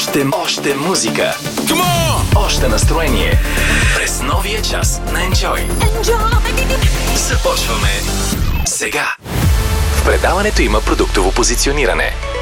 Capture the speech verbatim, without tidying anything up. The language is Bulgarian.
Още, още музика. Още настроение. През новия час на Enjoy. Enjoy. Започваме сега. В предаването има продуктово позициониране.